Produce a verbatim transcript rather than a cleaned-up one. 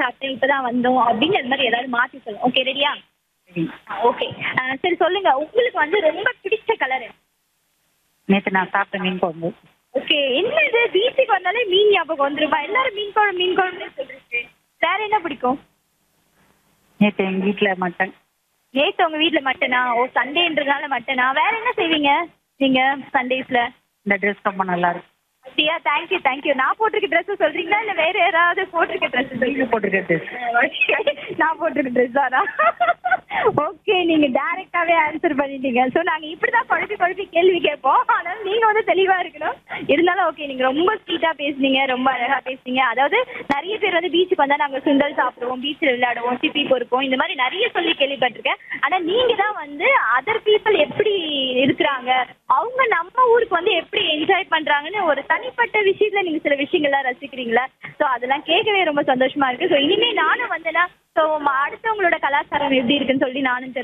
சாப்பிட்டேன் இப்பதான் வந்தோம் அப்படின்னு அது மாதிரி ஏதாவது மாத்தி சொல்லுங்க. ஓகே ரெடியா? சரி. ஓகே. சரி சொல்லுங்க உங்களுக்கு வந்து ரொம்ப பிடிச்ச கலர்? நேத்து நான் சாப்பிட்ட மீன் குழம்பு. ஓகே. என்ன இது பீச்சுக்கு வந்தாலே மீன் ஞாபகம் வந்துருமா? எல்லாரும் மீன் குழம்பு மீன் குழம்புன்னு சொல்றீங்க. வேற என்ன பிடிக்கும்? நேத்து எங்க வீட்டுல மட்டன். நேத்து உங்க வீட்ல மட்டனா? ஓ சண்டேன்றதுனால மட்டனா? வேற என்ன செய்வீங்க நீங்க சண்டேஸ்ல? இந்த ட்ரெஸ் ரொம்ப நல்லா இருக்கு. அப்படியா? Thank you thank you. நான் போட்டிருக்க ட்ரெஸ் சொல்றீங்களா இல்ல வேற யாராவது போட்டிருக்க ட்ரெஸ் நீங்க சொல்றீங்க? போட்டிருக்க ட்ரெஸ். நான் போட்டிருக்க ட்ரெஸ் தானா? ஓகே நீங்க டைரக்டாவே ஆன்சர் பண்ணிட்டீங்க. சோ நாங்க இப்படிதான் குழப்பி குழப்பி கேள்வி கேட்போம். அதனால நீங்க வந்து தெளிவா இருக்கணும். இருந்தாலும் ஓகே நீங்க ரொம்ப ஸ்வீட்டா பேசுனீங்க, ரொம்ப அழகா பேசுனீங்க. அதாவது நிறைய பேர் வந்து பீச்சுக்கு வந்தா நாங்க சுண்டல் சாப்பிடுவோம், பீச்சில் விளையாடுவோம், சிப்பி பொறுப்போம், இந்த மாதிரி நிறைய சொல்லி கேள்விப்பட்டிருக்கேன். ஆனா நீங்க தான் வந்து அதர் பீப்புள் எப்படி இருக்கிறாங்க, அவங்க நம்ம ஊருக்கு வந்து எப்படி என்ஜாய் பண்றாங்கன்னு ஒரு தனிப்பட்ட விஷயத்துல நீங்க சில விஷயங்கள்லாம் ரசிக்கிறீங்களா? ஸோ அதெல்லாம் கேட்கவே ரொம்ப சந்தோஷமா இருக்கு. ஸோ இனிமே நானும் வந்தேன்னா ஸோ அடுத்தவங்களோட கலாச்சாரம் எப்படி இருக்குன்னு சொல்லி நானும்